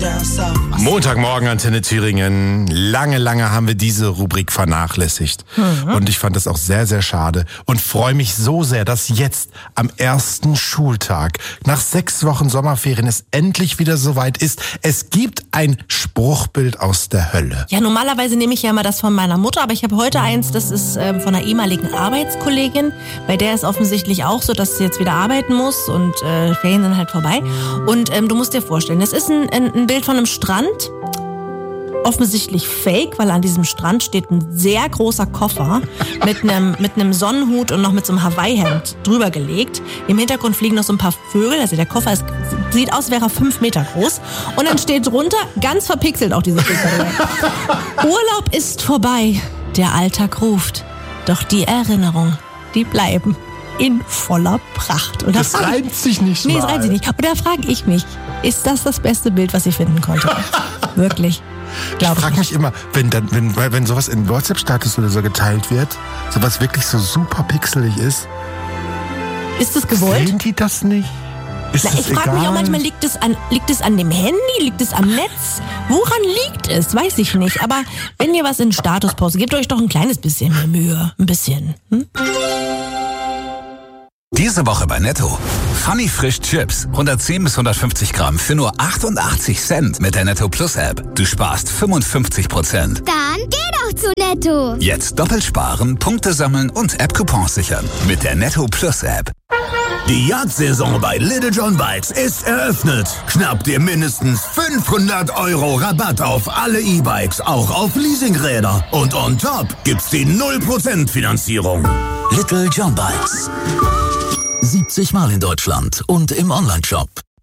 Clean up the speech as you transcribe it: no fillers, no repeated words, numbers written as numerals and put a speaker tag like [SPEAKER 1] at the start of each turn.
[SPEAKER 1] Montagmorgen, Antenne Thüringen. Lange haben wir diese Rubrik vernachlässigt. Und ich fand das auch sehr, sehr schade und freue mich so sehr, dass jetzt am ersten Schultag nach 6 Wochen Sommerferien es endlich wieder soweit ist. Es gibt ein Spruchbild aus der Hölle.
[SPEAKER 2] Ja, normalerweise nehme ich ja immer das von meiner Mutter, aber ich habe heute eins, das ist von einer ehemaligen Arbeitskollegin. Bei der ist offensichtlich auch so, dass sie jetzt wieder arbeiten muss und Ferien sind halt vorbei. Und du musst dir vorstellen, es ist ein Bild von einem Strand, offensichtlich fake, weil an diesem Strand steht ein sehr großer Koffer mit einem Sonnenhut und noch mit so einem Hawaii-Hemd drüber gelegt. Im Hintergrund fliegen noch so ein paar Vögel, also der Koffer sieht aus, wäre er 5 Meter groß. Und dann steht drunter, ganz verpixelt auch diese Bilder. Urlaub ist vorbei, der Alltag ruft, doch die Erinnerungen, die bleiben in voller Pracht. Und
[SPEAKER 1] das reimt sich nicht mal.
[SPEAKER 2] Nee, das reimt sich nicht. Und da frage ich mich, ist das beste Bild, was ich finden konnte? Wirklich?
[SPEAKER 1] Ich frage mich immer, wenn sowas in WhatsApp-Status oder so geteilt wird, sowas wirklich so super pixelig ist.
[SPEAKER 2] Ist das gewollt?
[SPEAKER 1] Sehen die das nicht? Ich
[SPEAKER 2] frage mich auch manchmal, liegt es an dem Handy, liegt es am Netz? Woran liegt es? Weiß ich nicht. Aber wenn ihr was in Status postet, gebt euch doch ein kleines bisschen mehr Mühe. Ein bisschen.
[SPEAKER 3] Diese Woche bei Netto. Funny Frisch Chips. 110 bis 150 Gramm für nur 88 Cent mit der Netto Plus App. Du sparst 55%.
[SPEAKER 4] Dann geh doch zu Netto.
[SPEAKER 3] Jetzt doppelt sparen, Punkte sammeln und App-Coupons sichern. Mit der Netto Plus App.
[SPEAKER 5] Die Jagdsaison bei Little John Bikes ist eröffnet. Schnapp dir mindestens 500 € Rabatt auf alle E-Bikes, auch auf Leasingräder. Und on top gibt's die 0% Finanzierung.
[SPEAKER 6] Little John Bikes. 70 Mal in Deutschland und im Onlineshop.